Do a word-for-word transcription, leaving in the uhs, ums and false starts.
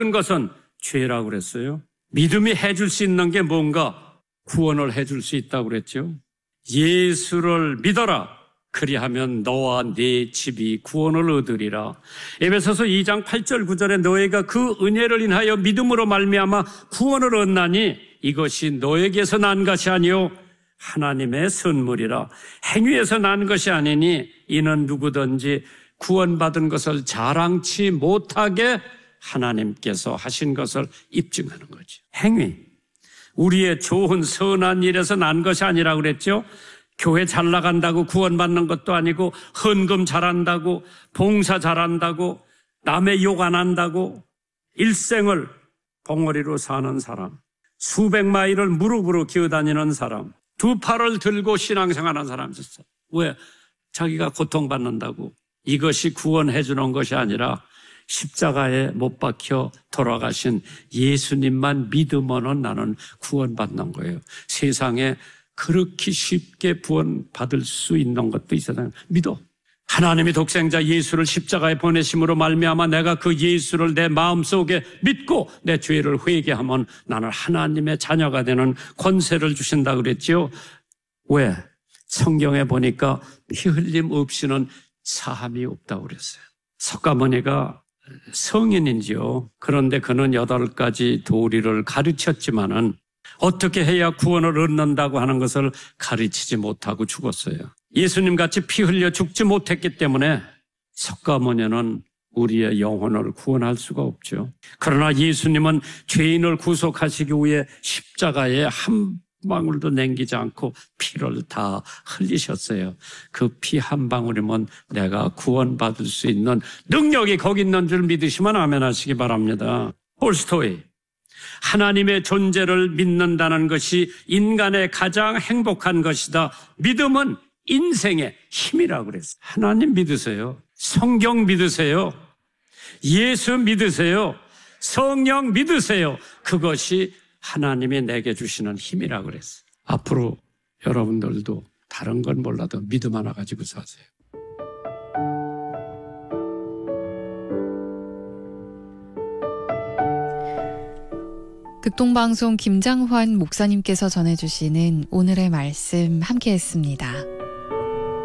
것은 죄라고 그랬어요. 믿음이 해줄 수 있는 게 뭔가? 구원을 해줄 수 있다고 그랬죠. 예수를 믿어라. 그리하면 너와 네 집이 구원을 얻으리라. 에베소서 이 장 팔 절 구 절에 너희가 그 은혜를 인하여 믿음으로 말미암아 구원을 얻나니 이것이 너에게서 난 것이 아니요 하나님의 선물이라. 행위에서 난 것이 아니니 이는 누구든지 구원받은 것을 자랑치 못하게 하나님께서 하신 것을 입증하는 거죠. 행위. 우리의 좋은 선한 일에서 난 것이 아니라 그랬죠. 교회 잘 나간다고 구원받는 것도 아니고, 헌금 잘한다고, 봉사 잘한다고, 남의 욕 안 한다고, 일생을 벙어리로 사는 사람, 수백 마일을 무릎으로 기어다니는 사람, 두 팔을 들고 신앙생활하는 사람이 있어요. 왜? 자기가 고통받는다고. 이것이 구원해 주는 것이 아니라 십자가에 못 박혀 돌아가신 예수님만 믿으면 나는 구원받는 거예요. 세상에 그렇게 쉽게 구원받을 수 있는 것도 있어요. 믿어. 하나님이 독생자 예수를 십자가에 보내심으로 말미암아 내가 그 예수를 내 마음속에 믿고 내 죄를 회개하면 나는 하나님의 자녀가 되는 권세를 주신다 그랬지요. 왜? 성경에 보니까 피 흘림 없이는 사함이 없다고 그랬어요. 석가모니가 성인인지요. 그런데 그는 여덟 가지 도리를 가르쳤지만은 어떻게 해야 구원을 얻는다고 하는 것을 가르치지 못하고 죽었어요. 예수님 같이 피 흘려 죽지 못했기 때문에 석가모니는 우리의 영혼을 구원할 수가 없죠. 그러나 예수님은 죄인을 구속하시기 위해 십자가에 한 방울도 남기지 않고 피를 다 흘리셨어요. 그 피 한 방울이면 내가 구원받을 수 있는 능력이 거기 있는 줄 믿으시면 아멘 하시기 바랍니다. 톨스토이. 하나님의 존재를 믿는다는 것이 인간의 가장 행복한 것이다. 믿음은 인생의 힘이라고 그랬어요. 하나님 믿으세요. 성경 믿으세요. 예수 믿으세요. 성령 믿으세요. 그것이 하나님이 내게 주시는 힘이라고 그랬어요. 앞으로 여러분들도 다른 건 몰라도 믿음 하나 가지고 사세요. 극동방송 김장환 목사님께서 전해주시는 오늘의 말씀 함께했습니다.